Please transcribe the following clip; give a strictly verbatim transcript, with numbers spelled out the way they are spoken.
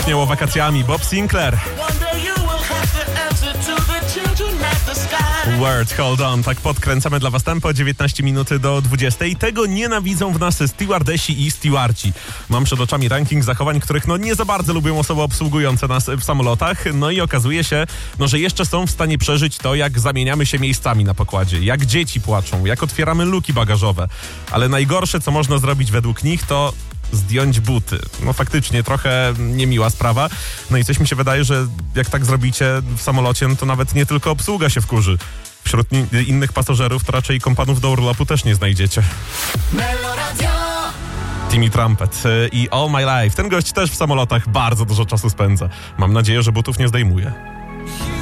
Miało wakacjami Bob Sinclair. Word, hold on. Tak podkręcamy dla was tempo, dziewiętnaście minuty do dwudziestej. Tego nienawidzą w nas stewardesi i stewardci. Mam przed oczami ranking zachowań, których no nie za bardzo lubią osoby obsługujące nas w samolotach. No i okazuje się, no, że jeszcze są w stanie przeżyć to, jak zamieniamy się miejscami na pokładzie, jak dzieci płaczą, jak otwieramy luki bagażowe. Ale najgorsze, co można zrobić według nich, to zdjąć buty. No faktycznie trochę niemiła sprawa. No i coś mi się wydaje, że jak tak zrobicie w samolocie, no to nawet nie tylko obsługa się wkurzy. Wśród ni- innych pasażerów to raczej kompanów do urlopu też nie znajdziecie. Timmy Trumpet i All My Life. Ten gość też w samolotach bardzo dużo czasu spędza. Mam nadzieję, że butów nie zdejmuje.